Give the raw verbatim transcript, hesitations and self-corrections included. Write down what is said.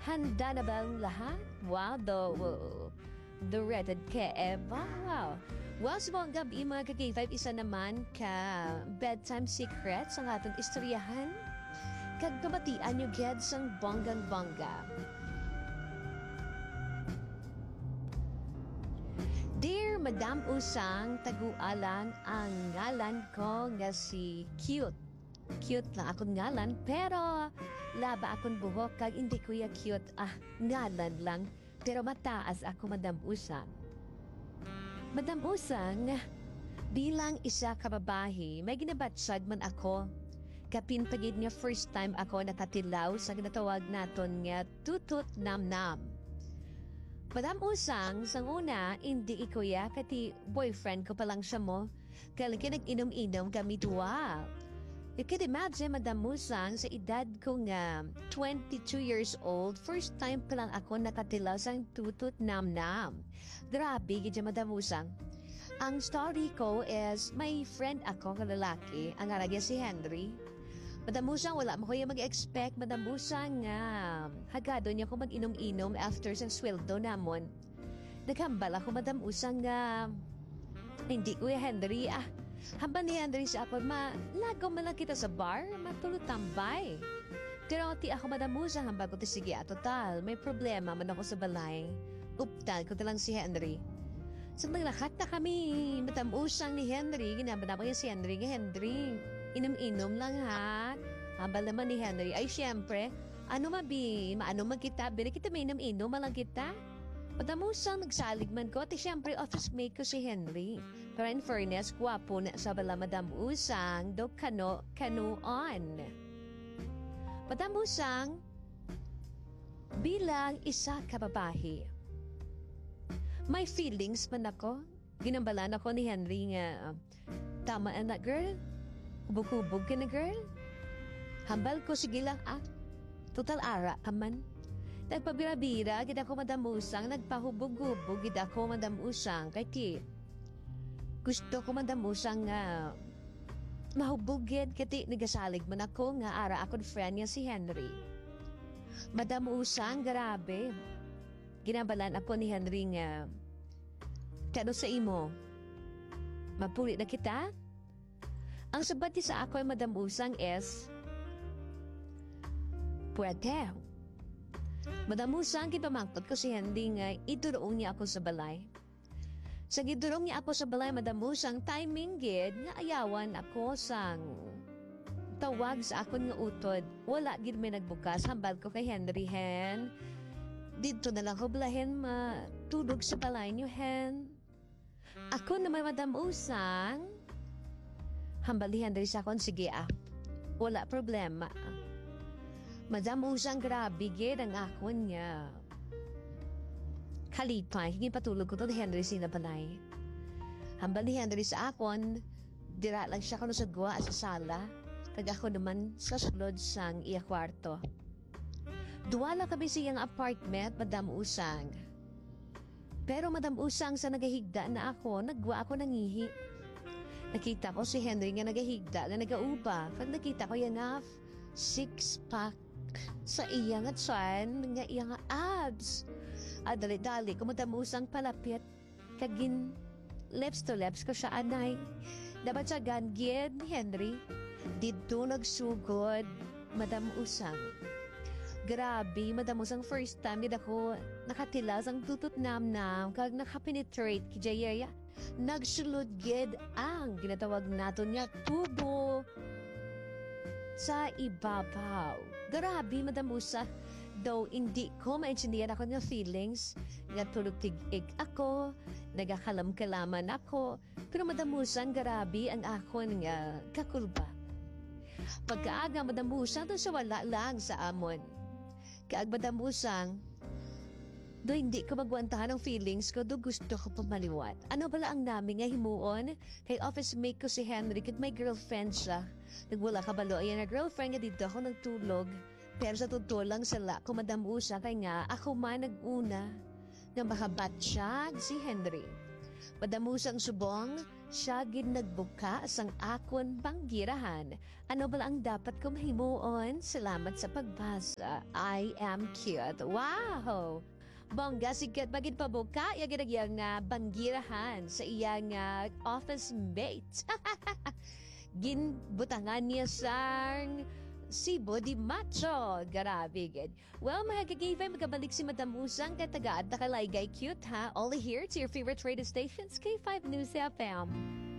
Handa na ba ang lahat? Wow, the, the rated ka, Eva. Wow. Wow, sa mga gabi mga ka-K five, isa naman ka bedtime secrets ang atong istoryahan. Kagkamatian nyo geds ang bonggang-bongga. Dear Madam Usang, tagualang ang ngalan ko nga si Cute. Cute lang akong ngalan, pero laba akong buhok kag hindi ko ya cute. Ah, ngalan lang, pero mataas ako, Madam Usang. Madam Usang, bilang isa ka babae, may ginabatsag man ako. Kapin pagid niya first time ako nakatilaw sa ginatawag naton nga tutut nam-nam. Madam Usang, sang una, hindi ikuya kati boyfriend ko pa lang siya mo. Kalaki nag-inom-inom kami duwa. You can imagine, Madam Usang, sa edad ko nga twenty-two years old, first time pa lang ako nakatilaw sa tutut nam-nam. Grabe, gidya Madam Usang. Ang story ko is, may friend ako ka lalaki, ang aragya si Henry. Madam Usang, wala mo kuya mag-expect. Madam Usang nga, hagado niya ko mag-inom-inom after sa sweldo namon. Naghambal ako, Madam Usang nga, hindi kuya Henry, ah, hambal ni Henry sa ako, ma, lagaw man lang kita sa bar, matulog tambay. Pero ti ako, Madam Usang, hambal ko ti sige, ah, total, may problema man ako sa balay. Uptal ko talang si Henry. Sa mga lahat na kami, Madam Usang ni Henry, ginabana ko si Henry, nga Henry, inom-inom lang ha. Habal naman ni Henry, ay syempre, ano mabi, maano man kita, bini kita may inom-inom, malang kita. Patamusang nagsalig man ko, at syempre office mate ko si Henry. Pero in fairness, gwapo na sa bala Madam Usang, do kano, kanuon. Patamusang, bilang isa kababahi, may feelings man ako. Ginambalan ako ni Henry nga, tama na girl, hubog-hubog ka na, girl. Hambal ko, sige lang, ah. Total ara ka man. Nagpabira-bira, gid ako, Madam Usang. Nagpahubog-hubog, gid ako, Madam Usang. Kay ti, gusto ko, Madam Usang, nga, mahubog, gid. Kati, nagasalig man ako, nga ara akong friend niya si Henry. Madam Usang, grabe. Ginabalan ako ni Henry nga, kano sa imo? Mapuli na kita? Ang sabat sa ako ay Madam Usang is, pwede. Madam Usang, kipamangtot ko si Henry nga, idurong niya ako sa balay. Sa gidurong niya ako sa balay, Madam Usang, timing gid, nga ayawan ako sang tawag sa akon nga utod. Wala gid may nagbukas, hambal ko kay Henry, hen. Dito na lang ko balahin matulog sa balay niyo, hen. Ako naman, Madam Usang, hambalihan dari sa akon, sige ah. Wala problema. Madam Usang, grabe, gid ang akon niya. Kalipay, hingin patulog ko to ni Henry sinabalay. Hambalihan dari sa akon, dira lang siya kano sa gwa sa sala. Kag ako naman sa sulod sang iya kwarto. Duwala kami siyang apartment, Madam Usang. Pero Madam Usang, sa nagahigda na ako, nagwa ako nangihi. Nakita ko si Henry nga nagahigda na nagauba. Pag nakita ko yan na six-pack sa iya nga tiyan, nga iya nga abs. Adali-dali, Madam Usang palapit. Kagin lips to lips ko siya anay. Dapat siya gangid ni Henry. Dito nagsugod, Madam Usang. Grabe, Madam Usang, first time din ako nakatilas ang tutut nam-nam kag nakapenetrate ki Jayaya. Nagsulod gid ang ginatawag nato niya tubo sa ibabaw. Grabe, Madam Usang, though hindi ko maintindihan ako ng feelings, natulog tig-ig ako, nagakalam-kalaman ako, pero Madam Usang, grabe ang akon nga kakulba. Pagkaaga, Madam Usang, doon sa wala lang sa amon. Kaag Madam Usang, do hindi ko magwantahan ang feelings ko, do gusto ko pamaliwat. Ano pala ang namin nga himuon? Kay office mate ko si Henry, kat may girlfriend siya. Nagwala ka balo, ayan na girlfriend nga dito ako nagtulog. Pero sa totoo lang sala ko, Madam Usang, kay nga ako man nag-una na makabatsyag si Henry. Madam Usang subong, siya gid nagbuka sang akon panggirahan. Ano ba ang dapat ko mahimuon? Salamat sa pagbasa. I am cute. Wow! Bongga si Kit bagid pabuka ya ginagyang nga banggirahan sa iyang nga office mate. Ginbutangan niya sang si Body Macho. Grabe, gid. Well, mga kagibay, magkabalik si Madam Usang katagaan na kalaygay cute, ha? Only here to your favorite radio stations, K five News F M.